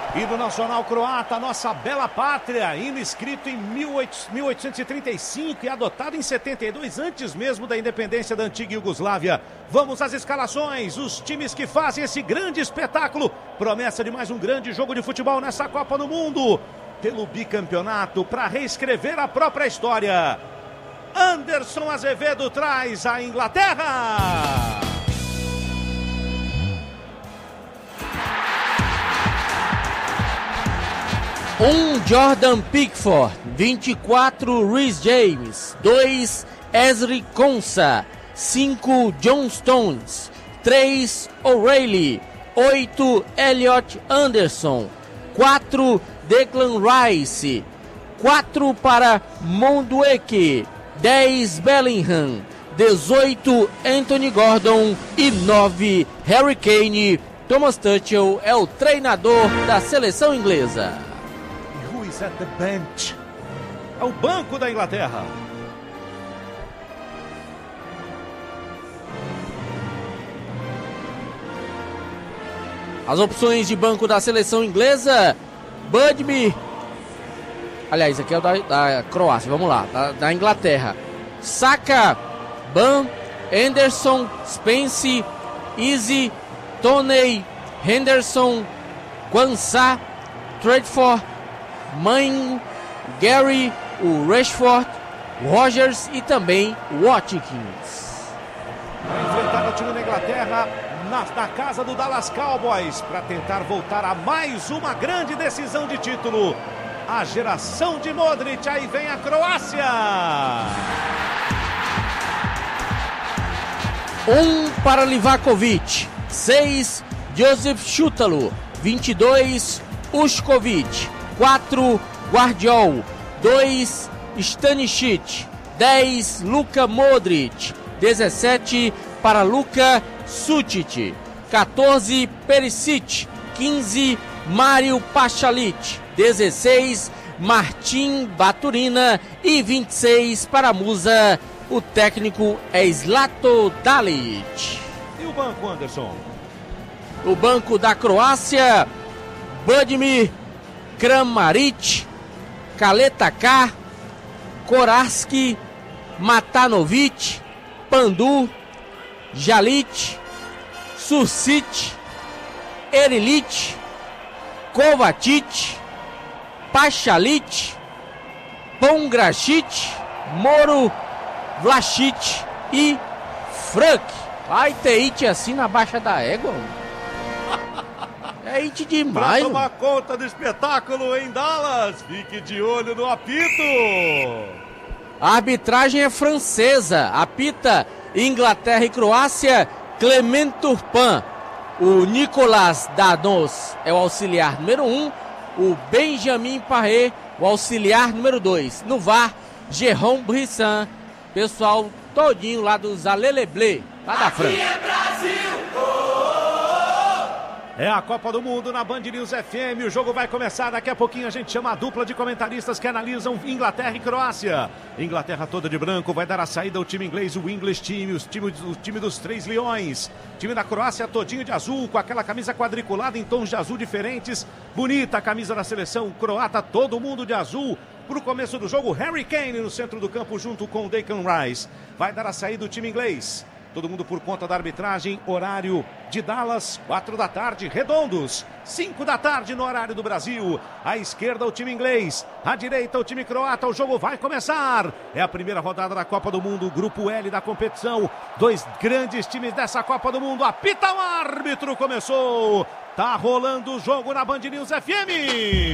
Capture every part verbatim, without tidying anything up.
Hino nacional croata, nossa bela pátria, hino escrito em mil oitocentos e trinta e cinco e adotado em setenta e dois, antes mesmo da independência da antiga Iugoslávia. Vamos às escalações, os times que fazem esse grande espetáculo, promessa de mais um grande jogo de futebol nessa Copa do Mundo, pelo bicampeonato, para reescrever a própria história. Anderson Azevedo traz a Inglaterra. Um Jordan Pickford, vinte e quatro Reece James, dois Ezri Konsa, cinco John Stones, três O'Reilly, oito Elliot Anderson, quatro Declan Rice, quatro para Mondueke, dez Bellingham, dezoito Anthony Gordon e nove Harry Kane. Thomas Tuchel é o treinador da seleção inglesa. At the bench. É o banco da Inglaterra. As opções de banco da seleção inglesa: Budme. Aliás, aqui é o da, da Croácia, vamos lá, da, da Inglaterra. Saka, Ban, Anderson, Spence, Easy, Toney, Henderson, Quansah, Tradford, Mãe, Gary, o Rashford, Rogers e também Watkins. Vai enfrentar o time da Inglaterra na, na casa do Dallas Cowboys para tentar voltar a mais uma grande decisão de título. A geração de Modric, aí vem a Croácia. Um para Livakovic, seis Joseph Šutalo, vinte e dois Ušković, quatro Guardiol, dois Stanisic, dez Luka Modric, dezessete para Luka Sučić, quatorze Perisic, quinze Mario Pachalic, dezesseis Martin Baturina e vinte e seis para a Musa, o técnico é Zlatko Dalic. E o banco, Anderson? O banco da Croácia: Budimir, Kramaric, Kaletaka, Kolarski, Matanovic, Pandu, Jalic, Sursic, Erilic, Kovacic, Pachalic, Pongracic, Moro, Vlasic e Frank. Vai ter it assim na baixa da égua? É it demais. Pra tomar conta do espetáculo em Dallas, fique de olho no apito. A arbitragem é francesa, apita Inglaterra e Croácia, Clement Turpin. O Nicolas Danos é o auxiliar número um, o Benjamin Paré, o auxiliar número dois. No V A R, Jérôme Brisson, pessoal todinho lá dos Aleleblé, lá da França. Aqui é Brasil! É a Copa do Mundo na Band News F M, o jogo vai começar, daqui a pouquinho a gente chama a dupla de comentaristas que analisam Inglaterra e Croácia. Inglaterra toda de branco, vai dar a saída ao time inglês, o English Team, o time, o time dos Três Leões. Time da Croácia todinho de azul, com aquela camisa quadriculada em tons de azul diferentes. Bonita a camisa da seleção croata, todo mundo de azul. Para o começo do jogo, Harry Kane no centro do campo junto com Declan Rice. Vai dar a saída do time inglês. Todo mundo por conta da arbitragem, horário de Dallas, quatro da tarde, redondos, cinco da tarde no horário do Brasil. À esquerda o time inglês, à direita o time croata, o jogo vai começar. É a primeira rodada da Copa do Mundo, grupo L da competição. Dois grandes times dessa Copa do Mundo, apita o árbitro, começou. Tá rolando o jogo na Band News F M.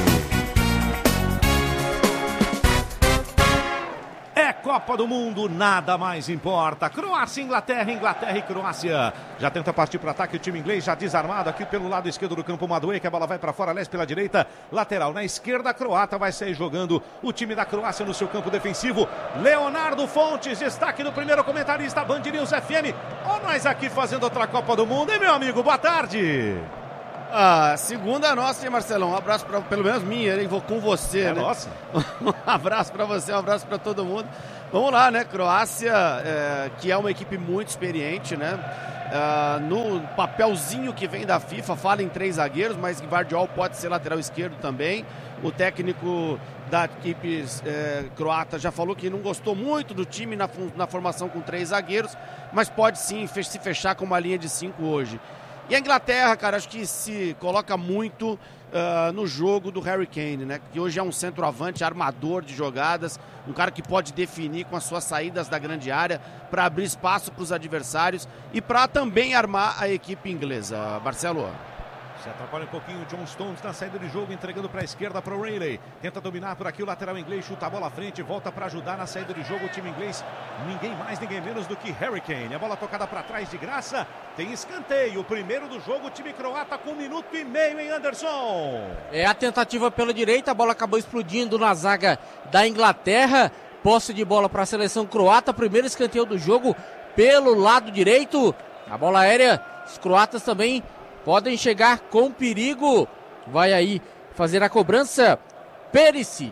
É Copa do Mundo, nada mais importa. Croácia, Inglaterra, Inglaterra e Croácia. Já tenta partir para ataque o time inglês, já desarmado aqui pelo lado esquerdo do campo. Madueke, a bola vai para fora, leste pela direita, lateral na esquerda. A croata vai sair jogando o time da Croácia no seu campo defensivo. Leonardo Fontes, destaque do primeiro comentarista Band News F M. Ó, nós aqui fazendo outra Copa do Mundo, hein, meu amigo? Boa tarde. Ah, segunda nossa, hein, Marcelão? Um abraço pra, pelo menos minha, hein? Vou com você, é né? Nossa. Um abraço pra você, um abraço pra todo mundo. Vamos lá, né? Croácia, é, que é uma equipe muito experiente, né? Uh, no papelzinho que vem da FIFA, fala em três zagueiros, mas Gvardiol pode ser lateral esquerdo também. O técnico da equipe eh, croata já falou que não gostou muito do time na, na formação com três zagueiros, mas pode sim fe- se fechar com uma linha de cinco hoje. E a Inglaterra, cara, acho que se coloca muito uh, no jogo do Harry Kane, né? Que hoje é um centroavante, armador de jogadas, um cara que pode definir com as suas saídas da grande área para abrir espaço para os adversários e para também armar a equipe inglesa. Marcelo. Se atrapalha um pouquinho o John Stones na saída de jogo, entregando para a esquerda para o Rayleigh. Tenta dominar por aqui o lateral inglês, chuta a bola à frente, volta para ajudar na saída de jogo o time inglês. Ninguém mais, ninguém menos do que Harry Kane. A bola tocada para trás de graça, tem escanteio. O primeiro do jogo, o time croata com um minuto e meio em Anderson. É a tentativa pela direita, a bola acabou explodindo na zaga da Inglaterra. Posse de bola para a seleção croata, primeiro escanteio do jogo pelo lado direito. A bola aérea, os croatas também podem chegar com perigo. Vai aí fazer a cobrança Perisic.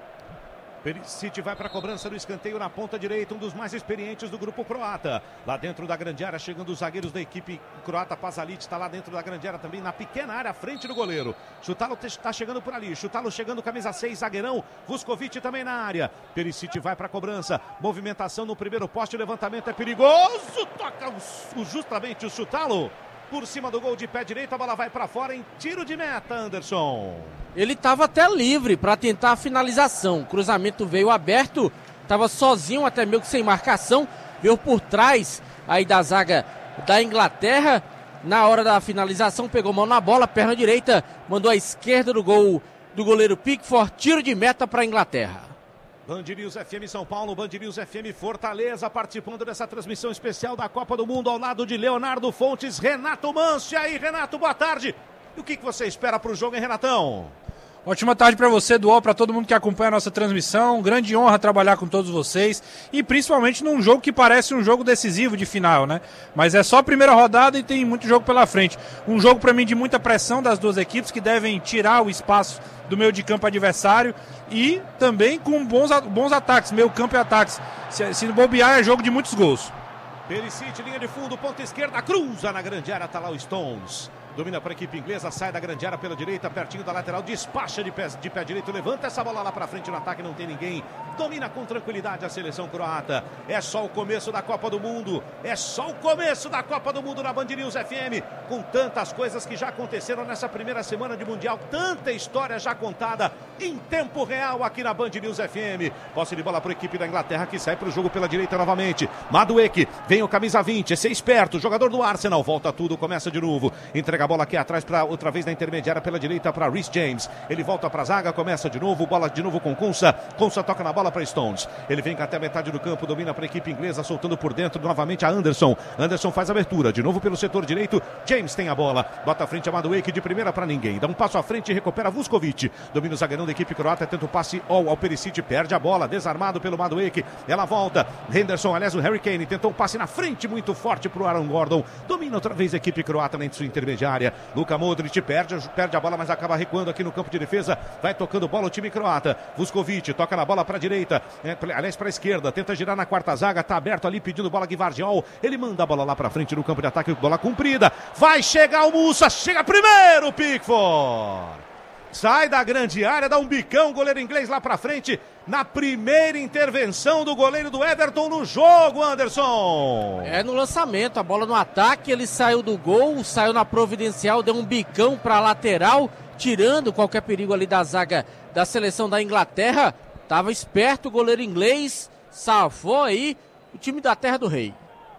Perisic vai para a cobrança do escanteio na ponta direita, um dos mais experientes do grupo croata. Lá dentro da grande área, chegando os zagueiros da equipe croata. Pasalic está lá dentro da grande área também, na pequena área, à frente do goleiro. Chutalo está chegando por ali, Chutalo chegando, camisa seis, zagueirão. Vuskovic também na área. Perisic vai para a cobrança, movimentação no primeiro poste, levantamento é perigoso. Toca justamente o Chutalo por cima do gol de pé direito, a bola vai para fora em tiro de meta, Anderson. Ele estava até livre para tentar a finalização. O cruzamento veio aberto, estava sozinho, até meio que sem marcação. Veio por trás aí da zaga da Inglaterra. Na hora da finalização, pegou mão na bola, perna direita, mandou à esquerda do gol do goleiro Pickford. Tiro de meta para a Inglaterra. Band News F M São Paulo, Band News F M Fortaleza, participando dessa transmissão especial da Copa do Mundo, ao lado de Leonardo Fontes, Renato Manso. E aí, Renato, boa tarde. E o que você espera para o jogo, hein, Renatão? Ótima tarde para você, Dual, para todo mundo que acompanha a nossa transmissão. Grande honra trabalhar com todos vocês e principalmente num jogo que parece um jogo decisivo de final, né? Mas é só a primeira rodada e tem muito jogo pela frente. Um jogo para mim de muita pressão das duas equipes que devem tirar o espaço do meio de campo adversário e também com bons, bons ataques, meio campo e ataques. Se, se bobear é jogo de muitos gols. Perisic, linha de fundo, ponta esquerda, cruza na grande área, tá lá o Stones. Domina para a equipe inglesa, sai da grande área pela direita, pertinho da lateral, despacha de pé, de pé direito, levanta essa bola lá para frente no ataque, não tem ninguém. Domina com tranquilidade a seleção croata. É só o começo da Copa do Mundo, é só o começo da Copa do Mundo na Band News F M, com tantas coisas que já aconteceram nessa primeira semana de Mundial, tanta história já contada em tempo real aqui na Band News F M. Posse de bola para a equipe da Inglaterra que sai para o jogo pela direita novamente. Madueke, vem o camisa vinte, esse é esperto, jogador do Arsenal, volta tudo, começa de novo, entrega a bola aqui atrás para outra vez na intermediária pela direita para Reece James. Ele volta para a zaga, começa de novo, bola de novo com Konsa. Konsa toca na bola para Stones. Ele vem até a metade do campo, domina para a equipe inglesa, soltando por dentro novamente a Anderson. Anderson faz a abertura, de novo pelo setor direito. James tem a bola, bota à frente a Madueke de primeira para ninguém. Dá um passo à frente e recupera Vuskovic. Domina o zagueirão da equipe croata, tenta o passe ao, ao Perisic, perde a bola, desarmado pelo Madueke. Ela volta. Henderson, aliás, o Harry Kane tentou um passe na frente muito forte para o Aaron Gordon. Domina outra vez a equipe croata na sua intermediária. Luka Modric perde, perde a bola, mas acaba recuando aqui no campo de defesa. Vai tocando bola o time croata. Vuskovic toca na bola para a direita, é, aliás, para a esquerda. Tenta girar na quarta zaga, tá aberto ali pedindo bola Gvardiol. Ele manda a bola lá para frente no campo de ataque, bola comprida. Vai chegar o Musa, chega primeiro, Pickford. Sai da grande área, dá um bicão, goleiro inglês lá pra frente, na primeira intervenção do goleiro do Everton no jogo, Anderson. É no lançamento, a bola no ataque, ele saiu do gol, saiu na providencial, deu um bicão pra lateral, tirando qualquer perigo ali da zaga da seleção da Inglaterra. Tava esperto o goleiro inglês, salvou aí o time da Terra do Rei.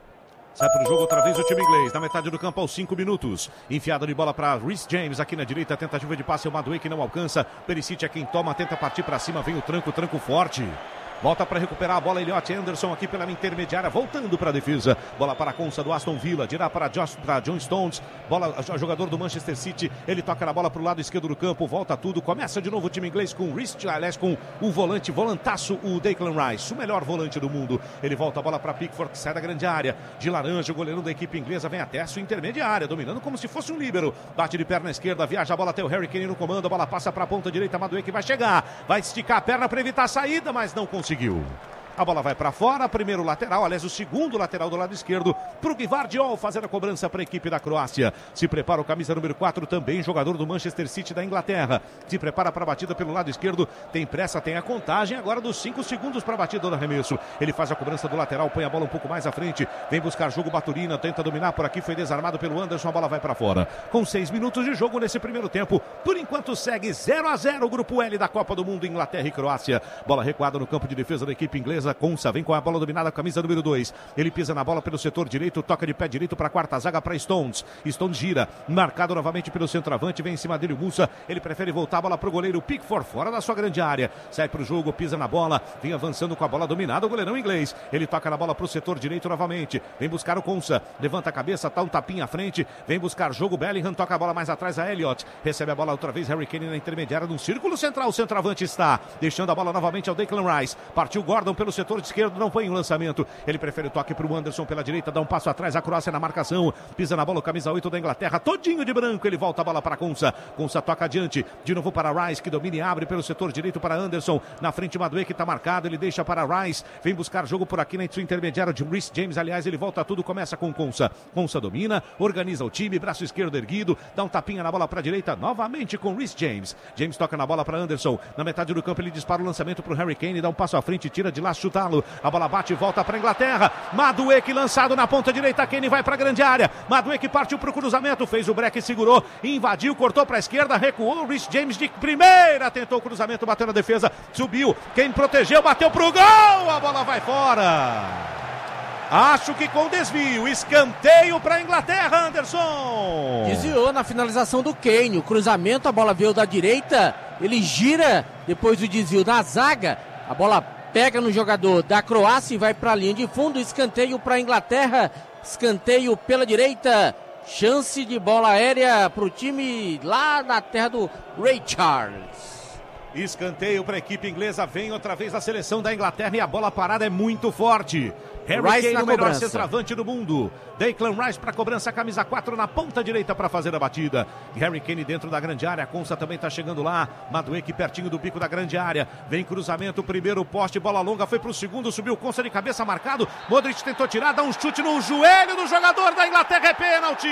Sai para o jogo outra vez o time inglês, na metade do campo aos cinco minutos. Enfiada de bola para Reece James aqui na direita, tentativa de passe, o Madueke não alcança. Perisic é quem toma, tenta partir para cima, vem o tranco, tranco forte. Volta para recuperar a bola, Elliot Anderson aqui pela intermediária, voltando para a defesa. Bola para a Konsa do Aston Villa, dirá para, Josh, para John Stones. Bola, jogador do Manchester City, ele toca na bola para o lado esquerdo do campo, volta tudo. Começa de novo o time inglês com o Reece, aliás, com o volante, volantaço, o Declan Rice, o melhor volante do mundo. Ele volta a bola para Pickford, que sai da grande área. De laranja, o goleiro da equipe inglesa vem até a sua intermediária, dominando como se fosse um líbero. Bate de perna esquerda, viaja a bola até o Harry Kane no comando. A bola passa para a ponta direita, Madueke vai chegar. Vai esticar a perna para evitar a saída, mas não conseguiu. A bola vai para fora, primeiro lateral, aliás, o segundo lateral do lado esquerdo, para o Gvardiol fazer a cobrança para a equipe da Croácia. Se prepara o camisa número quatro, também jogador do Manchester City da Inglaterra. Se prepara para a batida pelo lado esquerdo, tem pressa, tem a contagem agora dos cinco segundos para a batida do arremesso. Ele faz a cobrança do lateral, põe a bola um pouco mais à frente, vem buscar jogo Baturina, tenta dominar por aqui, foi desarmado pelo Anderson, a bola vai para fora. Com seis minutos de jogo nesse primeiro tempo, por enquanto segue zero a zero o grupo L da Copa do Mundo, Inglaterra e Croácia. Bola recuada no campo de defesa da equipe inglesa. Consa vem com a bola dominada, camisa número dois. Ele pisa na bola pelo setor direito, toca de pé direito para a quarta zaga para Stones. Stones gira, marcado novamente pelo centroavante, vem em cima dele o Musa. Ele prefere voltar a bola para o goleiro Pickford, fora da sua grande área. Sai para o jogo, pisa na bola, vem avançando com a bola dominada o goleirão inglês. Ele toca na bola para o setor direito novamente. Vem buscar o Consa, levanta a cabeça, tá um tapinha à frente. Vem buscar jogo Bellingham, toca a bola mais atrás a Elliott. Recebe a bola outra vez, Harry Kane na intermediária no círculo central. O centroavante está deixando a bola novamente ao Declan Rice. Partiu Gordon pelo setor esquerdo, não foi em lançamento. Ele prefere o toque para o Anderson pela direita, dá um passo atrás, a Croácia na marcação. Pisa na bola o camisa oito da Inglaterra, todinho de branco. Ele volta a bola para Consa. Consa toca adiante, de novo para Rice, que domina e abre pelo setor direito para Anderson. Na frente Madueke que está marcado, ele deixa para Rice. Vem buscar jogo por aqui na intermediária de Reece James. Aliás, ele volta tudo, começa com Consa. Consa domina, organiza o time, braço esquerdo erguido, dá um tapinha na bola para a direita, novamente com Reece James. James toca na bola para Anderson. Na metade do campo ele dispara o lançamento para o Harry Kane, dá um passo à frente, tira de lá, chutá-lo. A bola bate e volta para a Inglaterra. Madueke lançado na ponta direita, Kane vai para a grande área. Madueke partiu para o cruzamento, fez o break, segurou, invadiu, cortou para a esquerda, recuou. Reece James de primeira, tentou o cruzamento, bateu na defesa, subiu. Quem protegeu, bateu pro gol. A bola vai fora. Acho que com desvio, escanteio para a Inglaterra, Anderson. Desviou na finalização do Kane, o cruzamento, a bola veio da direita, ele gira depois do desvio da zaga, a bola pega no jogador da Croácia e vai para a linha de fundo, escanteio para a Inglaterra, escanteio pela direita, chance de bola aérea para o time lá na terra do Ray Charles. Escanteio para a equipe inglesa, vem outra vez a seleção da Inglaterra e a bola parada é muito forte. Harry Rice Kane, na o melhor cobrança. centroavante do mundo. Declan Rice para cobrança, camisa quatro na ponta direita para fazer a batida. Harry Kane dentro da grande área, Consa também está chegando lá. Madueke pertinho do bico da grande área. Vem cruzamento, primeiro poste, bola longa, foi para o segundo, subiu Consa de cabeça marcado. Modric tentou tirar, dá um chute no joelho do jogador da Inglaterra, é pênalti.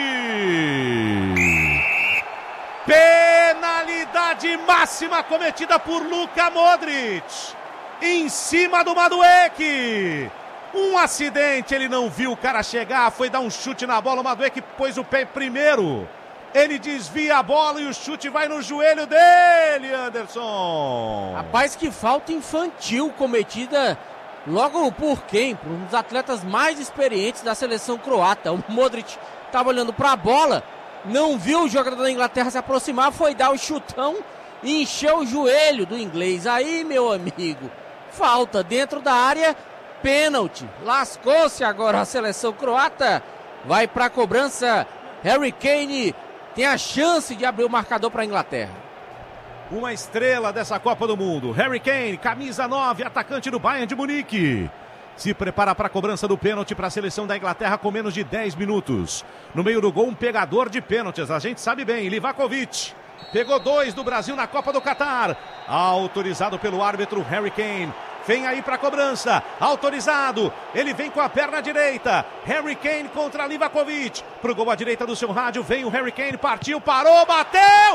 Penalidade máxima cometida por Luka Modric. Em cima do Madueke. Um acidente, ele não viu o cara chegar, foi dar um chute na bola, o Madueke pôs o pé primeiro. Ele desvia a bola e o chute vai no joelho dele, Anderson. Rapaz, que falta infantil cometida logo por quem? Por um dos atletas mais experientes da seleção croata. O Modric estava olhando para a bola, não viu o jogador da Inglaterra se aproximar, foi dar o chutão e encheu o joelho do inglês. Aí, meu amigo, falta dentro da área, pênalti. Lascou-se agora a seleção croata. Vai para a cobrança. Harry Kane tem a chance de abrir o marcador para a Inglaterra. Uma estrela dessa Copa do Mundo. Harry Kane, camisa nove, atacante do Bayern de Munique. Se prepara para a cobrança do pênalti para a seleção da Inglaterra com menos de dez minutos. No meio do gol, um pegador de pênaltis. A gente sabe bem, Livakovic. Pegou dois do Brasil na Copa do Catar. Autorizado pelo árbitro Harry Kane. Vem aí para a cobrança, autorizado, ele vem com a perna direita, Harry Kane contra Livakovic, pro gol à direita do seu rádio, vem o Harry Kane, partiu, parou, bateu,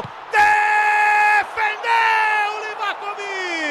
defendeu Livakovic,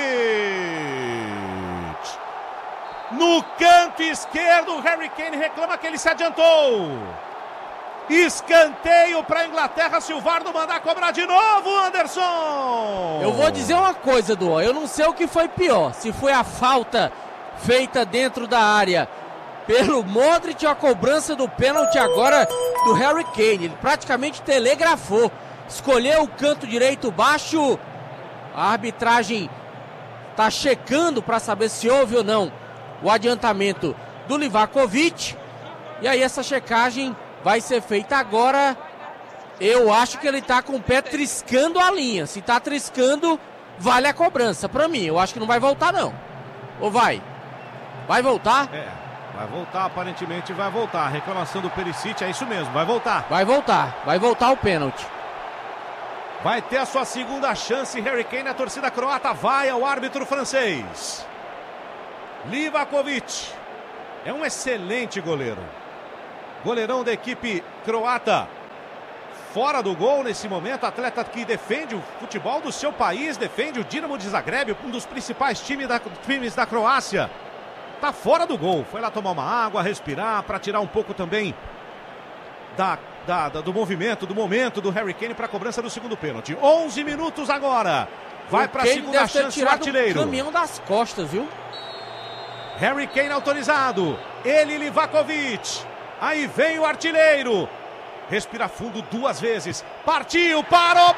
no canto esquerdo, o Harry Kane reclama que ele se adiantou. Escanteio para a Inglaterra, se o V A R não mandar cobrar de novo, Anderson. Eu vou dizer uma coisa, Duan, eu não sei o que foi pior, se foi a falta feita dentro da área pelo Modric ou a cobrança do pênalti agora do Harry Kane. Ele praticamente telegrafou, escolheu o canto direito baixo, a arbitragem está checando para saber se houve ou não o adiantamento do Livakovic, e aí essa checagem vai ser feita agora. Eu acho que ele tá com o pé triscando a linha. Se tá triscando, vale a cobrança pra mim. Eu acho que não vai voltar, não. Ou vai? Vai voltar? É, vai voltar, aparentemente vai voltar. Reclamação do Perisic, é isso mesmo, vai voltar. Vai voltar, vai voltar o pênalti. Vai ter a sua segunda chance, Harry Kane, a torcida croata vai ao árbitro francês. Livakovic é um excelente goleiro. Goleirão da equipe croata. Fora do gol nesse momento, atleta que defende o futebol do seu país, defende o Dinamo de Zagreb, um dos principais times da, times da Croácia. Tá fora do gol, foi lá tomar uma água, respirar, para tirar um pouco também da, da, da, do movimento, do momento do Harry Kane para a cobrança do segundo pênalti. onze minutos agora, vai para a segunda chance do artilheiro. O caminhão das costas, viu? Harry Kane autorizado, ele, Livakovic, aí vem o artilheiro. Respira fundo duas vezes. Partiu, parou!